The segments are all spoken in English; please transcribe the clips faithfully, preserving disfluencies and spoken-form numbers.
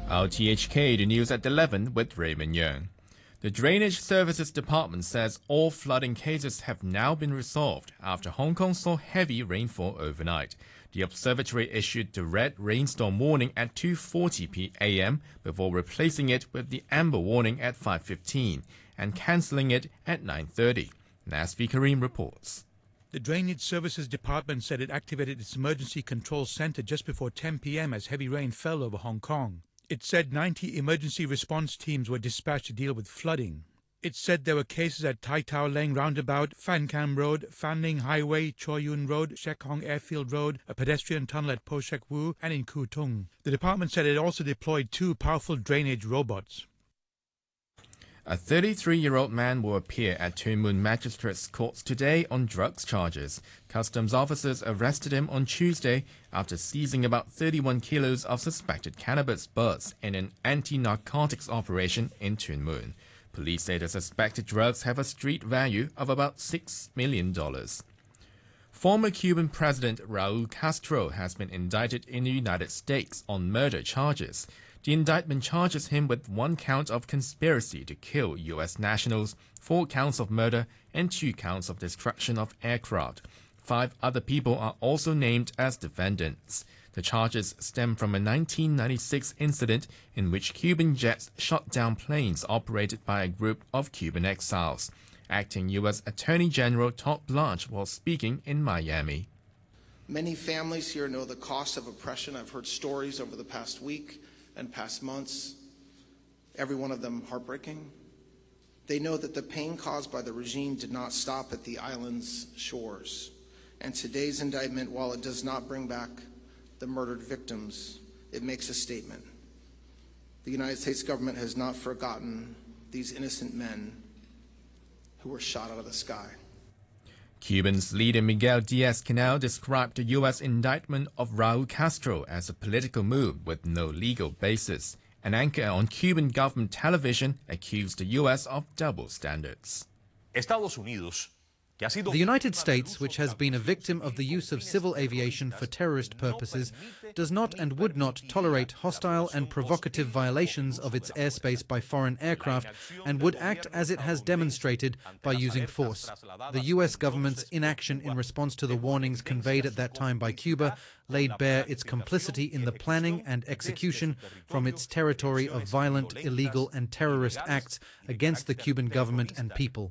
R T H K, the news at eleven with Raymond Young. The Drainage Services Department says all flooding cases have now been resolved after Hong Kong saw heavy rainfall overnight. The observatory issued the red rainstorm warning at two forty p m before replacing it with the amber warning at five fifteen and cancelling it at nine thirty. Nasvi Karim reports. The Drainage Services Department said it activated its emergency control center just before ten p m as heavy rain fell over Hong Kong. It said ninety emergency response teams were dispatched to deal with flooding. It said there were cases at Tai Tau Leng Roundabout, Fan Cam Road, Fan Ling Highway, Choi Yun Road, Shek Hong Airfield Road, a pedestrian tunnel at Po Shek Wu, and in Kwu Tung. The department said it also deployed two powerful drainage robots. A thirty-three-year-old man will appear at Tuen Mun Magistrates Courts today on drugs charges. Customs officers arrested him on Tuesday after seizing about thirty-one kilos of suspected cannabis buds in an anti-narcotics operation in Tuen Mun. Police say the suspected drugs have a street value of about six million dollars. Former Cuban President Raul Castro has been indicted in the United States on murder charges. The indictment charges him with one count of conspiracy to kill U S nationals, four counts of murder, and two counts of destruction of aircraft. Five other people are also named as defendants. The charges stem from a nineteen ninety-six incident in which Cuban jets shot down planes operated by a group of Cuban exiles. Acting U S Attorney General Todd Blanche was speaking in Miami. Many families here know the cost of oppression. I've heard stories over the past week and past months, every one of them heartbreaking. They know that the pain caused by the regime did not stop at the island's shores. And today's indictment, while it does not bring back the murdered victims, it makes a statement. The United States government has not forgotten these innocent men who were shot out of the sky. Cuban's leader Miguel Diaz-Canel described the U S indictment of Raul Castro as a political move with no legal basis. An anchor on Cuban government television accused the U S of double standards. Estados Unidos The United States, which has been a victim of the use of civil aviation for terrorist purposes, does not and would not tolerate hostile and provocative violations of its airspace by foreign aircraft and would act as it has demonstrated by using force. The U S government's inaction in response to the warnings conveyed at that time by Cuba laid bare its complicity in the planning and execution from its territory of violent, illegal and terrorist acts against the Cuban government and people.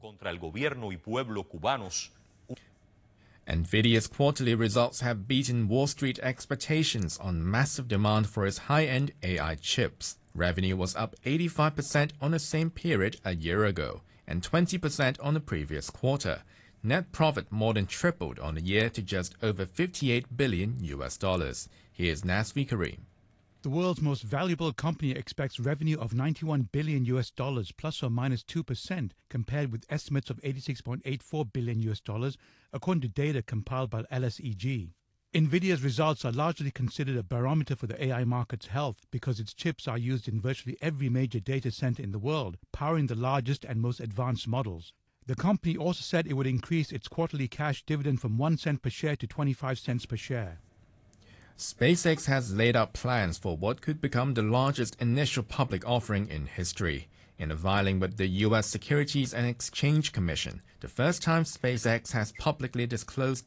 Nvidia's quarterly results have beaten Wall Street expectations on massive demand for its high-end A I chips. Revenue was up eighty-five percent on the same period a year ago and twenty percent on the previous quarter. Net profit more than tripled on the year to just over fifty-eight billion U S dollars. Here's Nasvi Karim. The world's most valuable company expects revenue of ninety-one billion U S dollars, plus or minus two percent, compared with estimates of eighty-six point eight four billion U S dollars, according to data compiled by L S E G. Nvidia's results are largely considered a barometer for the A I market's health because its chips are used in virtually every major data center in the world, powering the largest and most advanced models. The company also said it would increase its quarterly cash dividend from one cent per share to twenty-five cents per share. SpaceX has laid out plans for what could become the largest initial public offering in history. In a filing with the U S Securities and Exchange Commission, the first time SpaceX has publicly disclosed